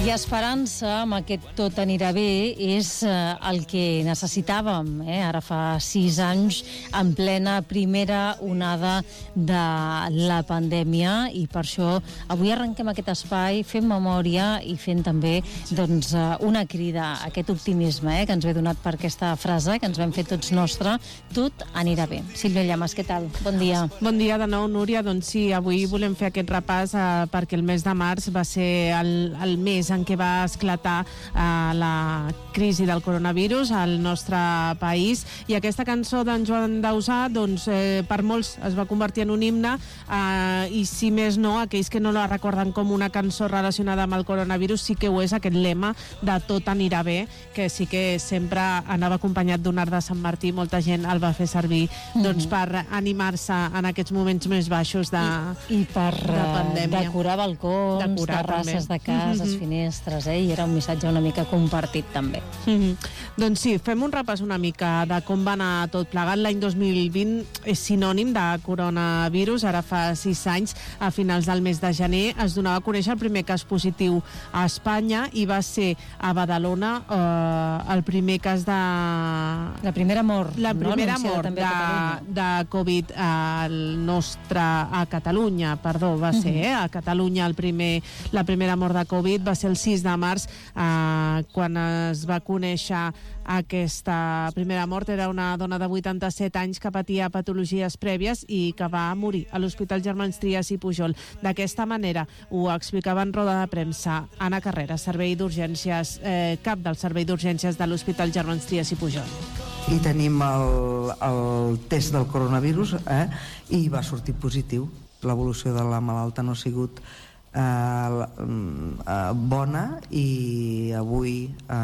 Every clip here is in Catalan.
I esperança, amb aquest tot anirà bé, és el que necessitàvem, ara fa 6 anys, en plena primera onada de la pandèmia, i per això avui arrenquem aquest espai fent memòria i fent també una crida a aquest optimisme que ens ve donat per aquesta frase que ens vam fer tots nostra: tot anirà bé. Sílvia Llamas, què tal? Bon dia. Bon dia de nou, Núria. Doncs sí, avui volem fer aquest repàs perquè el mes de març va ser el mes en què va esclatar la crisi del coronavirus al nostre país, i aquesta cançó d'en Joan Dausà per molts es va convertir en un himne, i si més no, aquells que no la recorden com una cançó relacionada amb el coronavirus, sí que ho és aquest lema de tot anirà bé, que sí que sempre anava acompanyat d'un arc de Sant Martí. Molta gent el va fer servir per animar-se en aquests moments més baixos de pandèmia. Decorar balcons, terrasses de cases, finestres, i era un missatge una mica compartit també. Doncs sí, fem un repàs una mica de com va anar tot plegat. L'any 2020 és sinònim de coronavirus. Ara fa 6 anys, a finals del mes de gener, es donava a conèixer el primer cas positiu a Espanya, i va ser a Badalona el primer cas de... La primera mort. La primera mort de Covid a Catalunya, va ser a Catalunya la primera mort de Covid va ser el 6 de març, quan es va conèixer aquesta primera mort. Era una dona de 87 anys que patia patologies prèvies i que va morir a l'Hospital Germans Trias i Pujol. D'aquesta manera ho explicava en roda de premsa Anna Carrera, cap del servei d'urgències de l'Hospital Germans Trias i Pujol. I tenim el test del coronavirus i va sortir positiu. L'evolució de la malalta no ha sigut bona, i avui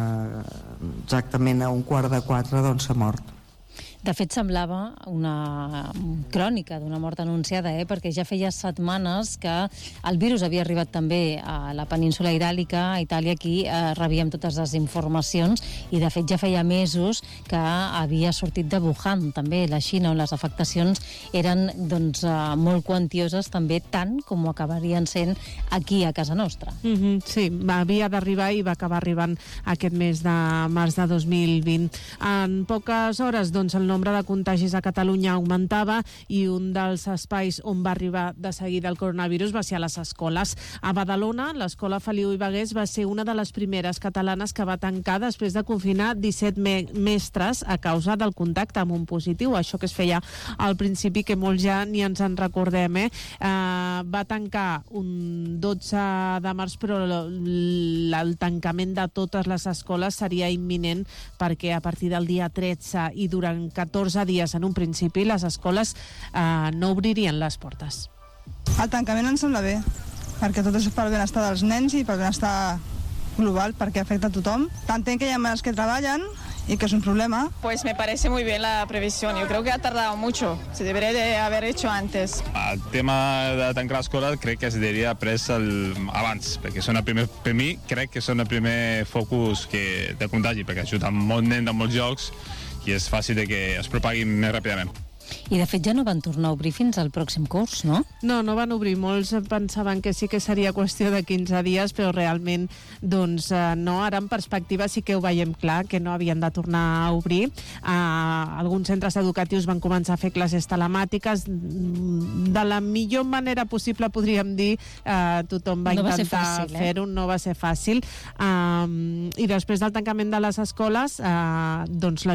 exactament a 3:15 s'ha mort. De fet, semblava una crònica d'una mort anunciada, perquè ja feia setmanes que el virus havia arribat també a la península Ibèrica, a Itàlia. Aquí rebíem totes les informacions, i de fet ja feia mesos que havia sortit de Wuhan, també la Xina, on les afectacions eren molt quantioses, també tant com ho acabarien sent aquí a casa nostra. Sí, havia d'arribar i va acabar arribant aquest mes de març de 2020. En poques hores, el nombre de contagis a Catalunya augmentava, i un dels espais on va arribar de seguida el coronavirus va ser a les escoles. A Badalona, l'escola Feliu i Bagués va ser una de les primeres catalanes que va tancar després de confinar 17 mestres a causa del contacte amb un positiu. Això que es feia al principi, que molts ja ni ens en recordem. Va tancar un 12 de març, però el tancament de totes les escoles seria imminent, perquè a partir del dia 13 i durant 14 dies en un principi les escoles no obririen les portes. El tancament ens sembla bé, perquè tot és pel benestar dels nens i pel benestar global, perquè afecta a tothom. Entenc que hi ha mares que treballen y que es un problema. Pues me parece muy bien la previsión. Yo creo que ha tardado mucho. Se debería de haber hecho antes. El tema de tancar l'escola crec que es diria pres abans, perquè per mi crec que són el primer focus de contagi, perquè ajuda molt nen de molts llocs i és fàcil que es propaguin més ràpidament. I de fet ja no van tornar a obrir fins al pròxim curs, no? No van obrir. Molts pensaven que sí que seria qüestió de 15 dies, però realment no. Ara en perspectiva sí que ho veiem clar, que no havien de tornar a obrir. Alguns centres educatius van començar a fer classes telemàtiques de la millor manera possible, podríem dir. Tothom va intentar fer-ho, no va ser fàcil. I després del tancament de les escoles, la